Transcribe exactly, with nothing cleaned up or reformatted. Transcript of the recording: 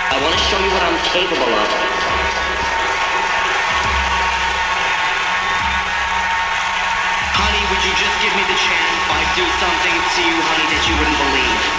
I want to show you what I'm capable of. Honey, would you just give me the chance? I'd do something to you, honey, that you wouldn't believe.